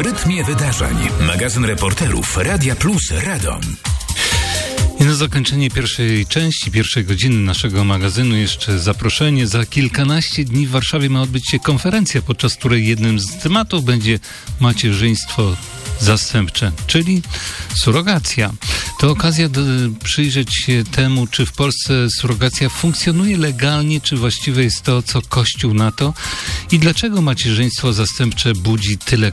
rytmie wydarzeń. Magazyn reporterów Radia Plus Radom. I na zakończenie pierwszej części, pierwszej godziny naszego magazynu jeszcze zaproszenie. Za kilkanaście dni w Warszawie ma odbyć się konferencja, podczas której jednym z tematów będzie macierzyństwo zastępcze, czyli surogacja. To okazja przyjrzeć się temu, czy w Polsce surogacja funkcjonuje legalnie, czy właściwe jest to, co Kościół na to i dlaczego macierzyństwo zastępcze budzi tyle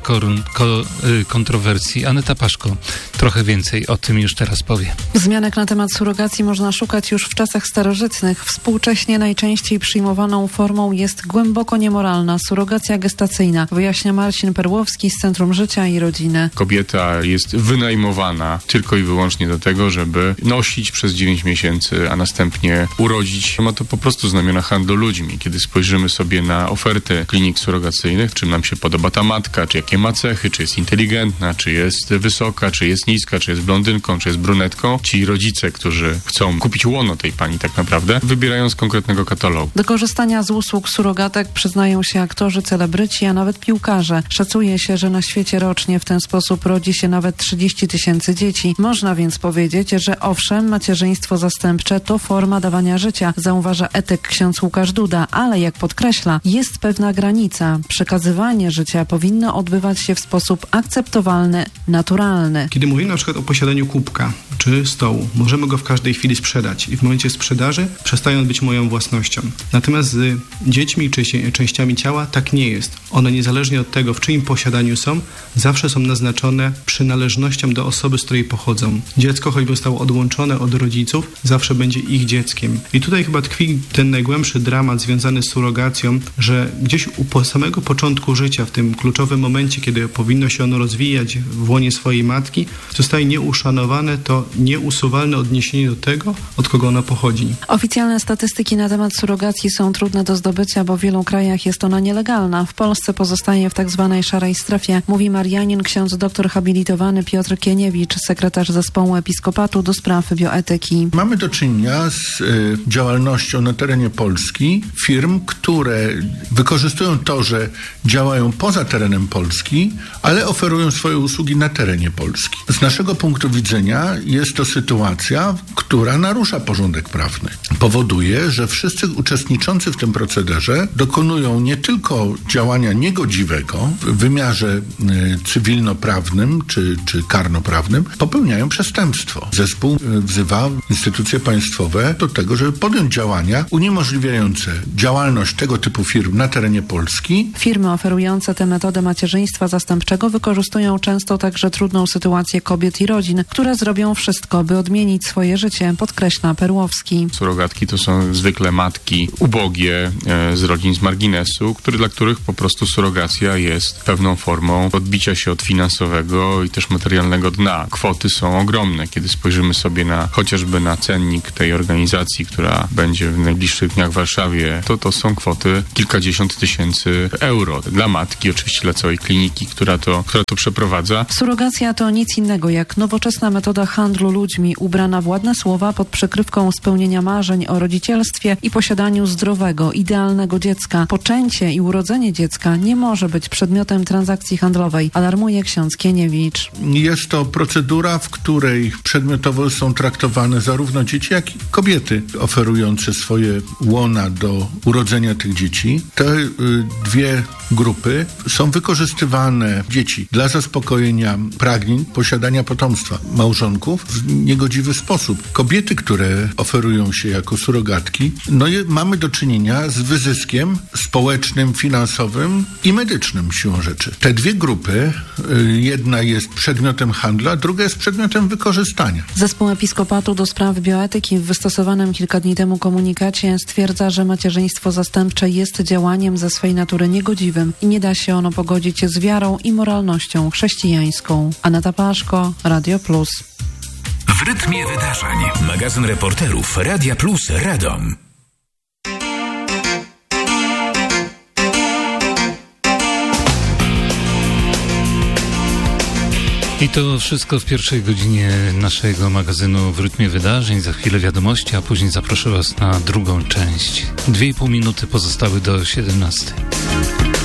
kontrowersji. Aneta Paszko trochę więcej o tym już teraz powie. Wzmianek na temat surogacji można szukać już w czasach starożytnych. Współcześnie najczęściej przyjmowaną formą jest głęboko niemoralna surogacja gestacyjna, wyjaśnia Marcin Perłowski z Centrum Życia i Rodziny. Kobieta jest wynajmowana tylko i wyłącznie do tego, żeby nosić przez 9 miesięcy, a następnie urodzić. Ma to po prostu znamiona handlu ludźmi. Kiedy spojrzymy sobie na ofertę klinik surogacyjnych, czym nam się podoba ta matka, czy jakie ma cechy, czy jest inteligentna, czy jest wysoka, czy jest niska, czy jest blondynką, czy jest brunetką. Ci rodzice, którzy chcą kupić łono tej pani tak naprawdę, wybierają z konkretnego katalogu. Do korzystania z usług surogatek przyznają się aktorzy, celebryci, a nawet piłkarze. Szacuje się, że na świecie rocznie w ten sposób rodzi się nawet 30 000 dzieci. Można więc powiedzieć, że owszem, macierzyństwo zastępcze to forma dawania życia, zauważa etyk ksiądz Łukasz Duda, ale jak podkreśla, jest pewna granica. Przekazywanie życia powinno odbywać się w sposób akceptowalny, naturalny. Kiedy mówimy na przykład o posiadaniu kubka czy stołu, możemy go w każdej chwili sprzedać i w momencie sprzedaży przestają być moją własnością. Natomiast z dziećmi czy częściami ciała tak nie jest. One niezależnie od tego, w czyim posiadaniu są, zawsze są naznaczone przynależnością do osoby, z której pochodzą. Dziecko, choćby zostało odłączone od rodziców, zawsze będzie ich dzieckiem. I tutaj chyba tkwi ten najgłębszy dramat związany z surogacją, że gdzieś u samego początku życia, w tym kluczowym momencie, kiedy powinno się ono rozwijać w łonie swojej matki, zostaje nieuszanowane to nieusuwalne odniesienie do tego, od kogo ono pochodzi. Oficjalne statystyki na temat surogacji są trudne do zdobycia, bo w wielu krajach jest ona nielegalna. W Polsce pozostaje w tak zwanej szarej strefie, mówi marianin ksiądz doktor habilitowany Piotr Kieniewicz, sekretarz zespołu episkopatu do spraw bioetyki. Mamy do czynienia z działalnością na terenie Polski firm, które wykorzystują to, że działają poza terenem Polski, ale oferują swoje usługi na terenie Polski. Z naszego punktu widzenia jest to sytuacja, która narusza porządek prawny. Powoduje, że wszyscy uczestniczący w tym procederze dokonują nie tylko działania niegodziwego w wymiarze cywilnoprawnym czy karnoprawnym, popełniają przestępstwo. Zespół wzywa instytucje państwowe do tego, żeby podjąć działania uniemożliwiające działalność tego typu firm na terenie Polski. Firmy oferujące tę metodę macierzyństwa zastępczego wykorzystują często także trudną sytuację kobiet i rodzin, które zrobią wszystko, by odmienić swoje życie, podkreśla Perłowski. Surogatki to są zwykle matki ubogie z rodzin z marginesu, dla których po prostu surogacja jest pewną formą odbicia się od finansowego i też materialnego dna. Kwoty są ogromne. Kiedy spojrzymy sobie chociażby na cennik tej organizacji, która będzie w najbliższych dniach w Warszawie, to są kwoty kilkadziesiąt tysięcy euro. Dla matki, oczywiście dla całej kliniki, która to przeprowadza. Surogacja to nic innego jak nowoczesna metoda handlu ludźmi, ubrana w ładne słowa pod przykrywką spełnienia marzeń o rodzicielstwie i posiadaniu zdrowego, idealnego dziecka. Poczęcie i urodzenie dziecka nie może być przedmiotem transakcji handlowej, alarmuje ksiądz Kieniewicz. Jest to procedura, w której przedmiotowo są traktowane zarówno dzieci, jak i kobiety oferujące swoje łona do urodzenia tych dzieci. Te dwie grupy są wykorzystywane dzieci dla zaspokojenia pragnień posiadania potomstwa małżonków w niegodziwy sposób. Kobiety, które oferują się jako surogatki, mamy do czynienia z wyzyskiem społecznym, finansowym i medycznym siłą rzeczy. Te dwie grupy, jedna jest przedmiotem handlu, a druga jest przedmiotem wykorzystania. Zespół episkopatu do spraw bioetyki w wystosowanym kilka dni temu komunikacie stwierdza, że macierzyństwo zastępcze jest działaniem ze swej natury niegodziwym i nie da się ono pogodzić z wiarą i moralnością chrześcijańską. Aneta Paszko, Radio Plus. W rytmie wydarzeń. Magazyn reporterów Radia Plus Radom. I to wszystko w pierwszej godzinie naszego magazynu w rytmie wydarzeń. Za chwilę wiadomości, a później zaproszę Was na drugą część. 2,5 minuty pozostały do 17.